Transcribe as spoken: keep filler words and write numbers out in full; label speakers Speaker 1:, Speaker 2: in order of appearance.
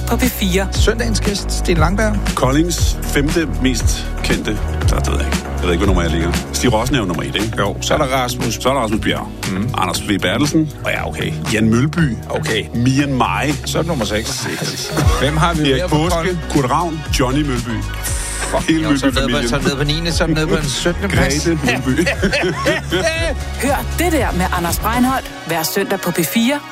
Speaker 1: på P fire.
Speaker 2: Søndagens gæst, Sten Langberg.
Speaker 3: Koldings femte mest kendte, så det ved jeg ikke. Jeg ved ikke, hvad nummer jeg ligger. Stig Rossen er jo nummer et, ikke?
Speaker 2: Jo, så er der Rasmus.
Speaker 3: Så er der Rasmus Bjerg. Mm. Anders V. Bertelsen. Og ja, okay. Jan Mølby.
Speaker 2: Okay.
Speaker 3: Mian Mai.
Speaker 2: Så er det nummer seks. Hvem har vi
Speaker 3: Erik Påske, Kurt Ravn, Johnny Mølby. Hele Mølby-familien.
Speaker 2: Så er nede på niende, så er nede på en syttende plads.
Speaker 3: Grete Mølby.
Speaker 1: Hør det der med Anders Breinholt hver søndag på P fire.